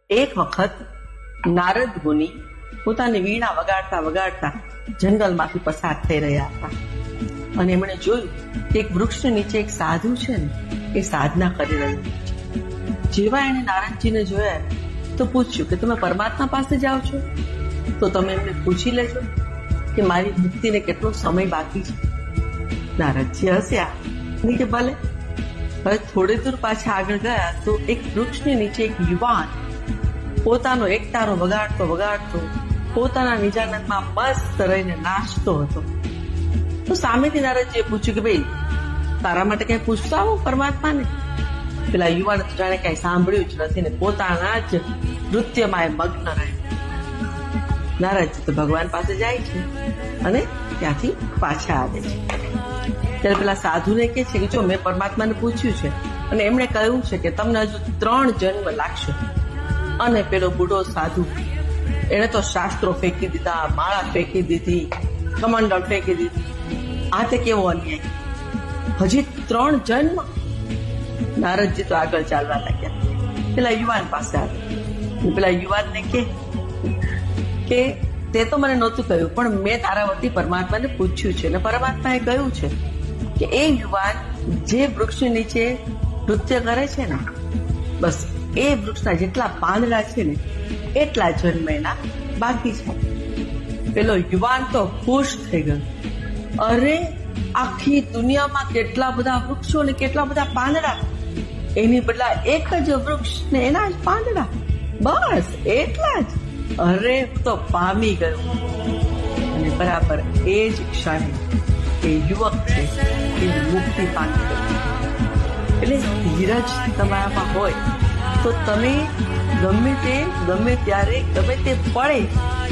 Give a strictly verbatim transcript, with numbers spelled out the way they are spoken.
એક વખત નારદ મુનિ પોતાની વીણા વગાડતા વગાડતા જંગલમાંથી પસાર થઈ રહ્યા હતા અને એમણે જોયું કે એક વૃક્ષની નીચે એક સાધુ છે ને એ સાધના કરી રહ્યું છે. જેવા એને નારદજીને જોયા તો પૂછ્યું કે તમે પરમાત્મા પાસે જાઓ છો તો તમે એમને પૂછી લેજો કે મારી મુક્તિને કેટલો સમય બાકી છે. નારદજી હસ્યા કે ભલે. હવે થોડી દૂર પાછા આગળ ગયા તો એક વૃક્ષની નીચે એક યુવાન પોતાનો એકતારો વગાડતો વગાડતો પોતાના નિજાનંદમાં મસ્ત રહીને નાચતો હતો. તો સામેથી નારદજીએ પૂછ્યું કે ભાઈ તારા માટે કઈ પૂછતો આવો પરમાત્માને? પેલા યુવાને તો જાણે કઈ સાંભળ્યું જ નથી ને પોતાના જ નૃત્યમાં એ મગ્ન રહે. નારદજી તો ભગવાન પાસે જાય છે અને ત્યાંથી પાછા આવે છે. ત્યારે પેલા સાધુને કે છે કે જો મેં પરમાત્માને પૂછ્યું છે અને એમણે કહ્યું છે કે તમને હજુ ત્રણ જન્મ લાગશે. અને પેલો બુઢો સાધુ એને તો શાસ્ત્રો ફેંકી દીધા, માળા ફેંકી દીધી, કમંડળ ફેંકી દીધી. આ તે કેવો અન્યાય! હજી ત્રણ જન્મ! નારદજી તો આગળ ચાલવા લાગ્યા. પેલા યુવાન પાસે આવ્યા. પેલા યુવાનને કે કે તે તો મને નહોતું કહ્યું પણ મેં તારા વતી પરમાત્માને પૂછ્યું છે અને પરમાત્માએ કહ્યું છે કે એ યુવાન જે વૃક્ષની નીચે નૃત્ય કરે છે ને બસ એ વૃક્ષના જેટલા પાંદડા છે ને એટલા જન્મ એના બાકી છે. પેલો યુવાન તો ખુશ થઈ ગયો. અરે આખી દુનિયામાં કેટલા બધા વૃક્ષો ને કેટલા બધા પાંદડા, એની બદલા એક જ વૃક્ષ ને એના જ પાંદડા, બસ એટલા જ. અરે હું તો પામી ગયો. અને બરાબર એ જ ક્ષણે એ યુવક છે એ મુક્તિ પામી ગયો. એટલે ધીરજ તમારામાં હોય તો તમે ગમે તે ગમે ત્યારે ગમે તે પડે